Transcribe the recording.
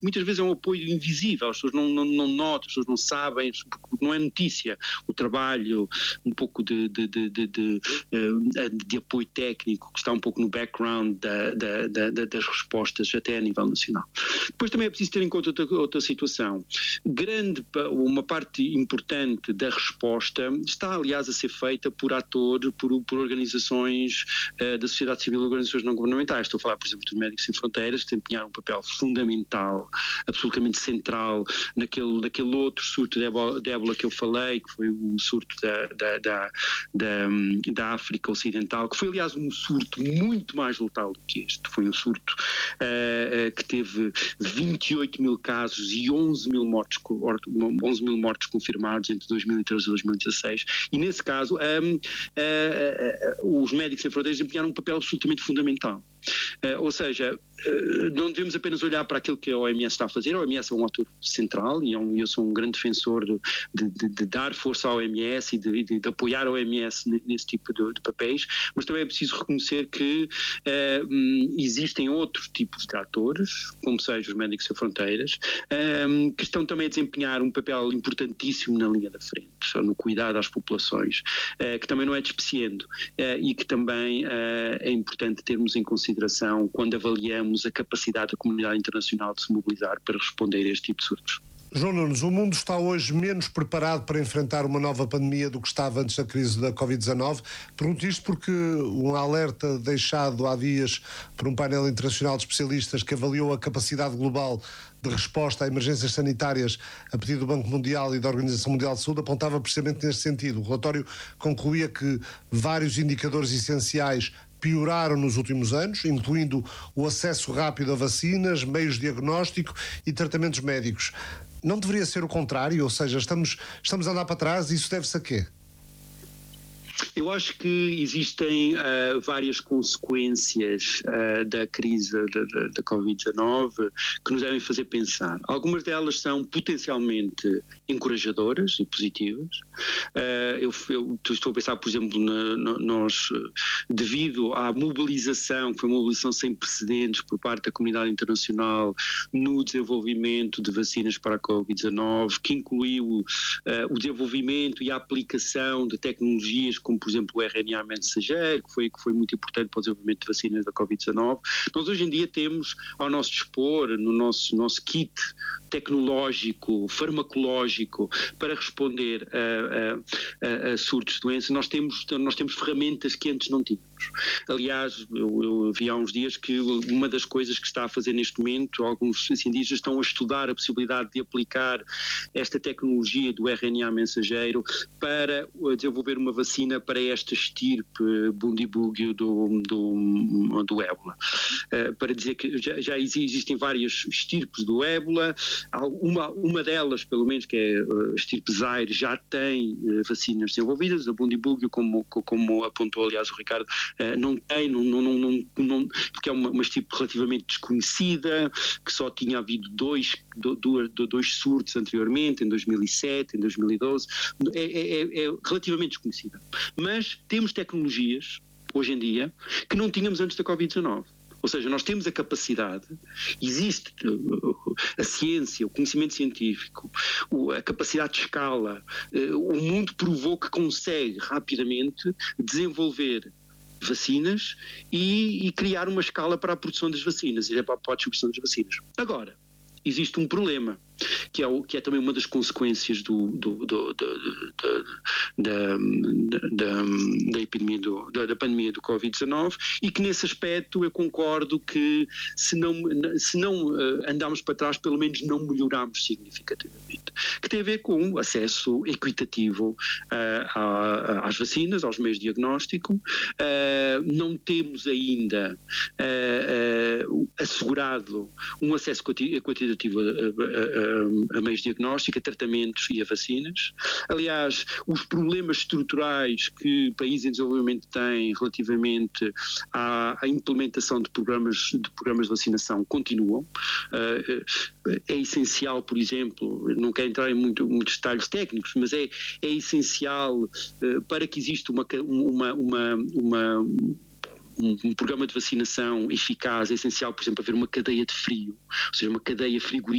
muitas vezes é um apoio invisível, as pessoas não notam, as pessoas não sabem, porque não é notícia. O trabalho, um pouco de apoio técnico que está um pouco no background das respostas até a nível nacional. Depois também é preciso ter em conta outra situação. Uma parte importante da resposta está, aliás, a ser feita por atores, por organizações da sociedade civil e organizações não governamentais. Estou a falar, por exemplo, dos Médicos Sem Fronteiras, que desempenharam um papel fundamental, absolutamente central, naquele outro surto de ébola que eu falei, que foi o surto da África Ocidental, que foi, aliás, um surto muito mais letal do que este. Foi um surto que teve 28 mil casos e 11 mil mortes confirmados entre 2013 e 2016, e nesse caso os Médicos Sem Fronteiras desempenharam um papel absolutamente fundamental. Ou seja, não devemos apenas olhar para aquilo que a OMS está a fazer. A OMS é um ator central e eu sou um grande defensor de dar força à OMS e de apoiar a OMS nesse tipo de papéis, mas também é preciso reconhecer que existem outros tipos de atores, como sejam os Médicos Sem Fronteiras, que estão também a desempenhar um papel importantíssimo na linha da frente, no cuidado às populações, que também não é despeciando, e que também é importante termos em consideração quando avaliamos a capacidade da comunidade internacional de se mobilizar para responder a este tipo de surtos. João Nunes, o mundo está hoje menos preparado para enfrentar uma nova pandemia do que estava antes da crise da Covid-19. Pergunto isto porque um alerta deixado há dias por um painel internacional de especialistas que avaliou a capacidade global de resposta a emergências sanitárias a pedido do Banco Mundial e da Organização Mundial de Saúde apontava precisamente neste sentido. O relatório concluía que vários indicadores essenciais pioraram nos últimos anos, incluindo o acesso rápido a vacinas, meios de diagnóstico e tratamentos médicos. Não deveria ser o contrário? Ou seja, estamos a andar para trás e isso deve-se a quê? Eu acho que existem várias consequências da crise da Covid-19 que nos devem fazer pensar. Algumas delas são potencialmente encorajadoras e positivas. Eu estou a pensar, por exemplo, nós, devido à mobilização, que foi uma mobilização sem precedentes por parte da comunidade internacional no desenvolvimento de vacinas para a Covid-19, que incluiu o desenvolvimento e a aplicação de tecnologias como, por exemplo, o RNA mensageiro, que foi muito importante para o desenvolvimento de vacinas da Covid-19. Nós hoje em dia temos ao nosso dispor, no nosso kit tecnológico, farmacológico, para responder a surtos de doença, nós temos ferramentas que antes não tínhamos. Aliás, eu vi há uns dias que uma das coisas que está a fazer neste momento, alguns cientistas estão a estudar a possibilidade de aplicar esta tecnologia do RNA mensageiro para desenvolver uma vacina para esta estirpe bundibúgio do ébola. Para dizer que já existem várias estirpes do ébola, uma delas, pelo menos, que é a estirpe Zaire, já tem vacinas desenvolvidas. A bundibúgio, como apontou, aliás, o Ricardo, não tem, porque é uma estirpe relativamente desconhecida, que só tinha havido dois surtos anteriormente, em 2007, em 2012, é relativamente desconhecida. Mas temos tecnologias, hoje em dia, que não tínhamos antes da Covid-19. Ou seja, nós temos a capacidade, existe a ciência, o conhecimento científico, a capacidade de escala, o mundo provou que consegue rapidamente desenvolver vacinas e criar uma escala para a produção das vacinas e para a distribuição das vacinas. Agora, existe um problema, que é também uma das consequências da epidemia da pandemia do Covid-19, e que nesse aspecto eu concordo que se não andarmos para trás, pelo menos não melhoramos significativamente, que tem a ver com o acesso equitativo às vacinas, aos meios de diagnóstico. Não temos ainda assegurado um acesso equitativo a meios de diagnóstico, a tratamentos e a vacinas. Aliás, os problemas estruturais que países em desenvolvimento têm relativamente à implementação de programas de vacinação continuam. É essencial, por exemplo, não quero entrar em muitos detalhes técnicos, mas é essencial para que exista um programa de vacinação eficaz. É essencial, por exemplo, haver uma cadeia de frio, ou seja, uma cadeia frigorífica